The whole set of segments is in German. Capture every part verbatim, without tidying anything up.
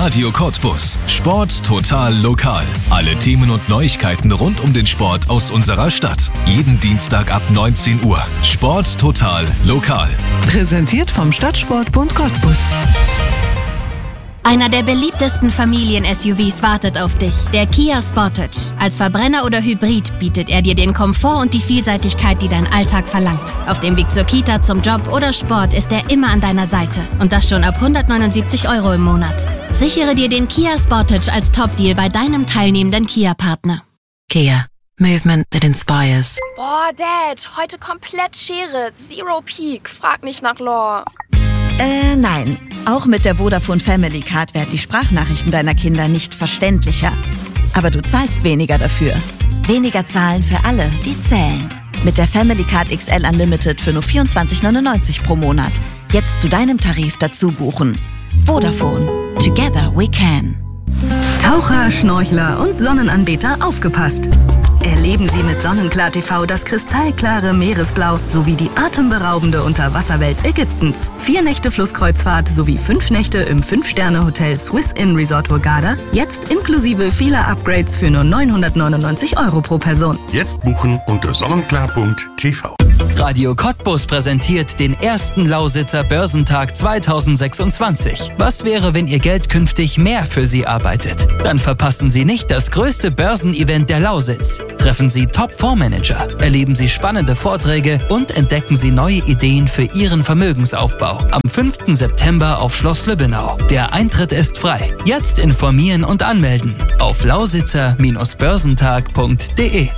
Radio Cottbus. Sport total lokal. Alle Themen und Neuigkeiten rund um den Sport aus unserer Stadt. Jeden Dienstag ab neunzehn Uhr. Sport total lokal. Präsentiert vom Stadtsportbund Cottbus. Einer der beliebtesten Familien-S U Vs wartet auf dich, der Kia Sportage. Als Verbrenner oder Hybrid bietet er dir den Komfort und die Vielseitigkeit, die dein Alltag verlangt. Auf dem Weg zur Kita, zum Job oder Sport ist er immer an deiner Seite. Und das schon ab hundertneunundsiebzig Euro im Monat. Sichere dir den Kia Sportage als Top-Deal bei deinem teilnehmenden Kia-Partner. Kia. Movement that inspires. Boah, Dad, heute komplett Schere. Zero Peak. Frag nicht nach Lore. Äh, nein. Auch mit der Vodafone Family Card werden die Sprachnachrichten deiner Kinder nicht verständlicher. Aber du zahlst weniger dafür. Weniger zahlen für alle, die zählen. Mit der Family Card X L Unlimited für nur vierundzwanzig neunundneunzig pro Monat. Jetzt zu deinem Tarif dazu buchen. Vodafone. Together we can. Taucher, Schnorchler und Sonnenanbeter, aufgepasst! Erleben Sie mit Sonnenklar T V das kristallklare Meeresblau sowie die atemberaubende Unterwasserwelt Ägyptens. Vier Nächte Flusskreuzfahrt sowie fünf Nächte im Fünf-Sterne-Hotel Swiss Inn Resort Hurghada. Jetzt inklusive vieler Upgrades für nur neunhundertneunundneunzig Euro pro Person. Jetzt buchen unter sonnenklar punkt t v. Radio Cottbus präsentiert den ersten Lausitzer Börsentag zweitausendsechsundzwanzig. Was wäre, wenn Ihr Geld künftig mehr für Sie arbeitet? Dann verpassen Sie nicht das größte Börsenevent der Lausitz. Treffen Sie Top-Fondsmanager, erleben Sie spannende Vorträge und entdecken Sie neue Ideen für Ihren Vermögensaufbau. Am fünften September auf Schloss Lübbenau. Der Eintritt ist frei. Jetzt informieren und anmelden auf lausitzer Bindestrich börsentag punkt de.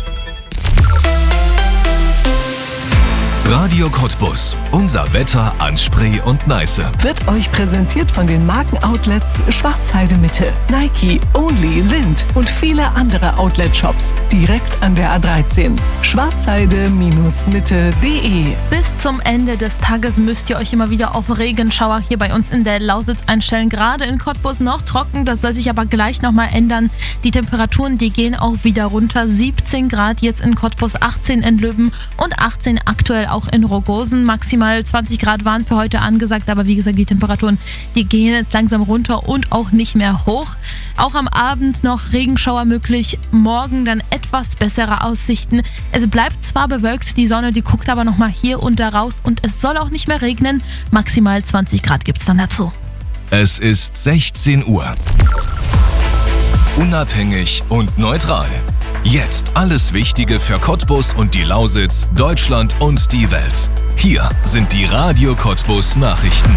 Radio Cottbus. Unser Wetter an Spree und Neiße. Wird euch präsentiert von den Markenoutlets Schwarzheide Mitte, Nike, Only, Lind und viele andere Outlet-Shops direkt an der A dreizehn. schwarzheide Bindestrich mitte punkt de. Bis zum Ende des Tages müsst ihr euch immer wieder auf Regenschauer hier bei uns in der Lausitz einstellen. Gerade in Cottbus noch trocken, das soll sich aber gleich nochmal ändern. Die Temperaturen, die gehen auch wieder runter. siebzehn Grad jetzt in Cottbus, achtzehn in Löben und achtzehn aktuell auch in Rogosen. Maximal zwanzig Grad waren für heute angesagt, aber wie gesagt, die Temperaturen, die gehen jetzt langsam runter und auch nicht mehr hoch. Auch am Abend noch Regenschauer möglich, morgen dann etwas bessere Aussichten. Es bleibt zwar bewölkt, die Sonne, die guckt aber nochmal hier und da raus und es soll auch nicht mehr regnen. Maximal zwanzig Grad gibt es dann dazu. Es ist sechzehn Uhr. Unabhängig und neutral. Jetzt alles Wichtige für Cottbus und die Lausitz, Deutschland und die Welt. Hier sind die Radio Cottbus Nachrichten.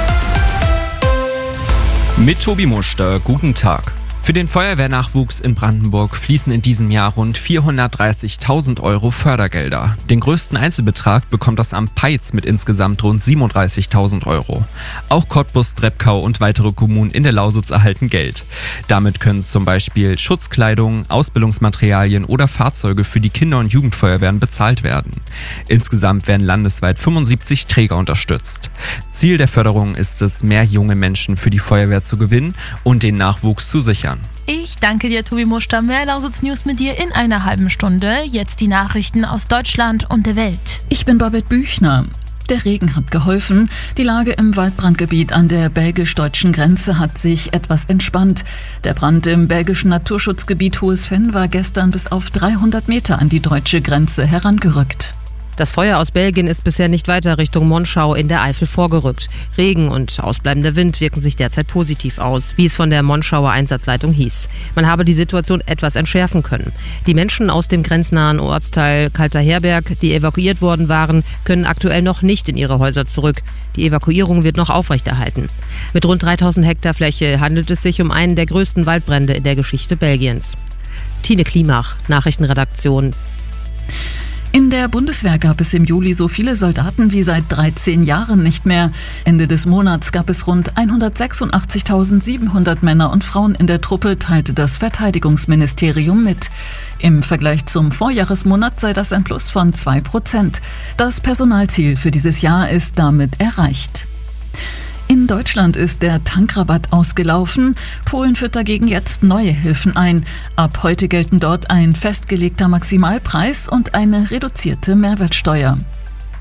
Mit Tobi Muster, guten Tag. Für den Feuerwehrnachwuchs in Brandenburg fließen in diesem Jahr rund vierhundertdreißigtausend Euro Fördergelder. Den größten Einzelbetrag bekommt das Amt Peitz mit insgesamt rund siebenunddreißigtausend Euro. Auch Cottbus, Treppkau und weitere Kommunen in der Lausitz erhalten Geld. Damit können zum Beispiel Schutzkleidung, Ausbildungsmaterialien oder Fahrzeuge für die Kinder- und Jugendfeuerwehren bezahlt werden. Insgesamt werden landesweit fünfundsiebzig Träger unterstützt. Ziel der Förderung ist es, mehr junge Menschen für die Feuerwehr zu gewinnen und den Nachwuchs zu sichern. Ich danke dir, Tobi Muster. Mehr Lausitz News mit dir in einer halben Stunde. Jetzt die Nachrichten aus Deutschland und der Welt. Ich bin Babette Büchner. Der Regen hat geholfen. Die Lage im Waldbrandgebiet an der belgisch-deutschen Grenze hat sich etwas entspannt. Der Brand im belgischen Naturschutzgebiet Hohes Venn war gestern bis auf dreihundert Meter an die deutsche Grenze herangerückt. Das Feuer aus Belgien ist bisher nicht weiter Richtung Monschau in der Eifel vorgerückt. Regen und ausbleibender Wind wirken sich derzeit positiv aus, wie es von der Monschauer Einsatzleitung hieß. Man habe die Situation etwas entschärfen können. Die Menschen aus dem grenznahen Ortsteil Kalter Herberg, die evakuiert worden waren, können aktuell noch nicht in ihre Häuser zurück. Die Evakuierung wird noch aufrechterhalten. Mit rund dreitausend Hektar Fläche handelt es sich um einen der größten Waldbrände in der Geschichte Belgiens. Tine Klimach, Nachrichtenredaktion. In der Bundeswehr gab es im Juli so viele Soldaten wie seit dreizehn Jahren nicht mehr. Ende des Monats gab es rund hundertsechsundachtzigtausendsiebenhundert Männer und Frauen in der Truppe, teilte das Verteidigungsministerium mit. Im Vergleich zum Vorjahresmonat sei das ein Plus von zwei Prozent. Das Personalziel für dieses Jahr ist damit erreicht. In Deutschland ist der Tankrabatt ausgelaufen. Polen führt dagegen jetzt neue Hilfen ein. Ab heute gelten dort ein festgelegter Maximalpreis und eine reduzierte Mehrwertsteuer.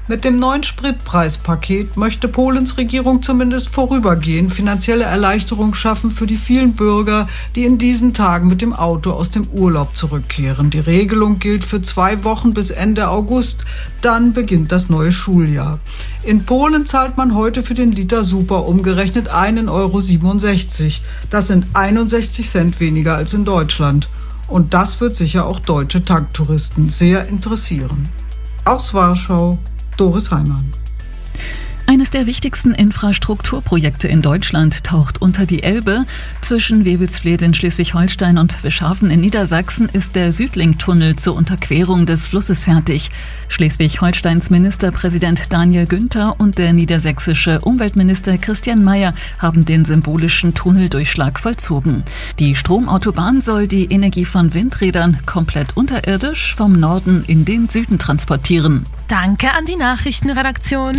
Mit dem neuen Spritpreispaket möchte Polens Regierung zumindest vorübergehend finanzielle Erleichterung schaffen für die vielen Bürger, die in diesen Tagen mit dem Auto aus dem Urlaub zurückkehren. Die Regelung gilt für zwei Wochen bis Ende August. Dann beginnt das neue Schuljahr. In Polen zahlt man heute für den Liter Super umgerechnet einen Euro siebenundsechzig. Das sind einundsechzig Cent weniger als in Deutschland. Und das wird sicher auch deutsche Tanktouristen sehr interessieren. Aus Warschau, Doris Heimann. Eines der wichtigsten Infrastrukturprojekte in Deutschland taucht unter die Elbe. Zwischen Wewelsfleth in Schleswig-Holstein und Wischhafen in Niedersachsen ist der Südlink-Tunnel zur Unterquerung des Flusses fertig. Schleswig-Holsteins Ministerpräsident Daniel Günther und der niedersächsische Umweltminister Christian Mayer haben den symbolischen Tunneldurchschlag vollzogen. Die Stromautobahn soll die Energie von Windrädern komplett unterirdisch vom Norden in den Süden transportieren. Danke an die Nachrichtenredaktion.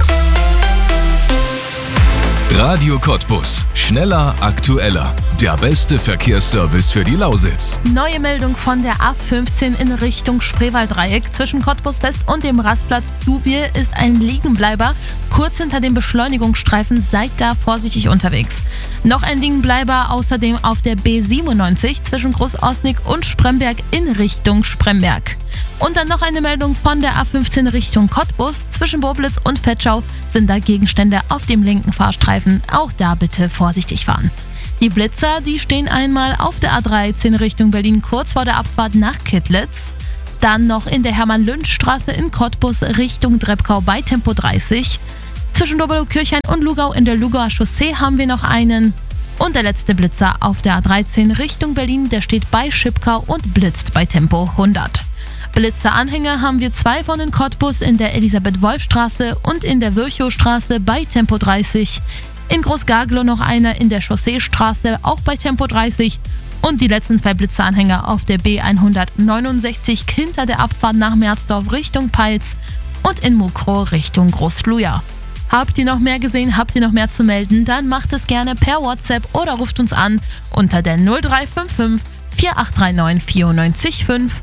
Radio Cottbus. Schneller, aktueller. Der beste Verkehrsservice für die Lausitz. Neue Meldung von der A fünfzehn in Richtung Spreewalddreieck. Zwischen Cottbus West und dem Rastplatz Dubiel ist ein Liegenbleiber kurz hinter dem Beschleunigungsstreifen. Seid da vorsichtig unterwegs. Noch ein Liegenbleiber außerdem auf der B siebenundneunzig zwischen Großosnig und Spremberg in Richtung Spremberg. Und dann noch eine Meldung von der A fünfzehn Richtung Cottbus. Zwischen Boblitz und Vetschau sind da Gegenstände auf dem linken Fahrstreifen. Auch da bitte vorsichtig fahren. Die Blitzer, die stehen einmal auf der A dreizehn Richtung Berlin kurz vor der Abfahrt nach Kittlitz. Dann noch in der Hermann-Lünsch-Straße in Cottbus Richtung Drebkau bei Tempo dreißig. Zwischen Dobelow-Kirchhain und Lugau in der Lugauer Chaussee haben wir noch einen. Und der letzte Blitzer auf der A dreizehn Richtung Berlin, der steht bei Schipkau und blitzt bei Tempo hundert. Blitzeranhänger haben wir zwei von den Cottbus in der Elisabeth-Wolf-Straße und in der Virchow-Straße bei Tempo dreißig. In Großgaglow noch einer in der Chausseestraße, auch bei Tempo dreißig. Und die letzten zwei Blitzeranhänger auf der B hundertneunundsechzig hinter der Abfahrt nach Merzdorf Richtung Peitz und in Mukrow Richtung Großfluja. Habt ihr noch mehr gesehen, habt ihr noch mehr zu melden, dann macht es gerne per WhatsApp oder ruft uns an unter der null drei fünf fünf vier acht drei neun vier neun fünf.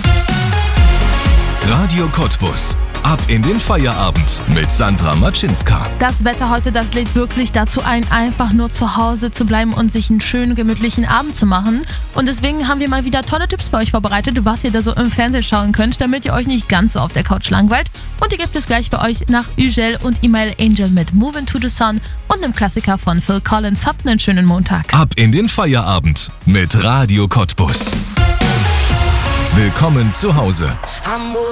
Radio Cottbus. Ab in den Feierabend mit Sandra Matschinska. Das Wetter heute, das lädt wirklich dazu ein, einfach nur zu Hause zu bleiben und sich einen schönen, gemütlichen Abend zu machen. Und deswegen haben wir mal wieder tolle Tipps für euch vorbereitet, was ihr da so im Fernsehen schauen könnt, damit ihr euch nicht ganz so auf der Couch langweilt. Und die gibt es gleich für euch nach Ugel und Email Angel mit Moving to the Sun und einem Klassiker von Phil Collins. Habt einen schönen Montag. Ab in den Feierabend mit Radio Cottbus. Willkommen zu Hause.